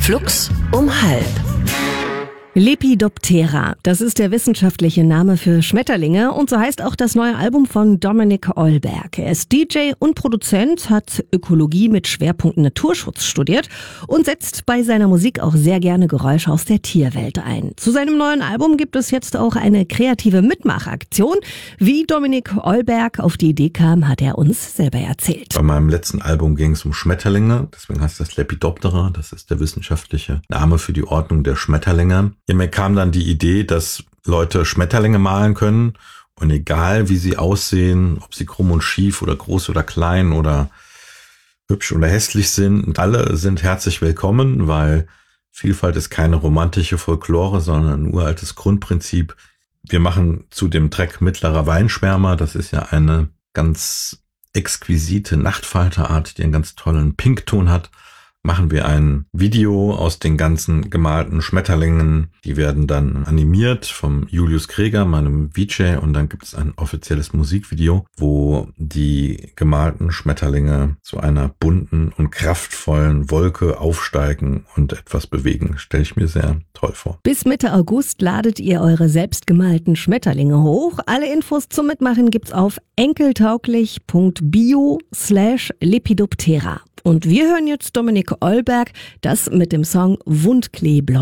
Flux um halb. Lepidoptera, das ist der wissenschaftliche Name für Schmetterlinge und so heißt auch das neue Album von Dominik Eulberg. Er ist DJ und Produzent, hat Ökologie mit Schwerpunkt Naturschutz studiert und setzt bei seiner Musik auch sehr gerne Geräusche aus der Tierwelt ein. Zu seinem neuen Album gibt es jetzt auch eine kreative Mitmachaktion. Wie Dominik Eulberg auf die Idee kam, hat er uns selber erzählt. Bei meinem letzten Album ging es um Schmetterlinge, deswegen heißt das Lepidoptera, das ist der wissenschaftliche Name für die Ordnung der Schmetterlinge. Ja, mir kam dann die Idee, dass Leute Schmetterlinge malen können und egal wie sie aussehen, ob sie krumm und schief oder groß oder klein oder hübsch oder hässlich sind, alle sind herzlich willkommen, weil Vielfalt ist keine romantische Folklore, sondern ein uraltes Grundprinzip. Wir machen zu dem Track Mittlerer Weinschwärmer, das ist ja eine ganz exquisite Nachtfalterart, die einen ganz tollen Pinkton hat, machen wir ein Video aus den ganzen gemalten Schmetterlingen. Die werden dann animiert vom Julius Kreger, meinem VJ, und dann gibt es ein offizielles Musikvideo, wo die gemalten Schmetterlinge zu einer bunten und kraftvollen Wolke aufsteigen und etwas bewegen. Stelle ich mir sehr toll vor. Bis Mitte August ladet ihr eure selbstgemalten Schmetterlinge hoch. Alle Infos zum Mitmachen gibt's auf enkeltauglich.bio/Lepidoptera. Und wir hören jetzt Dominik Eulberg, das mit dem Song Wundkleebläu.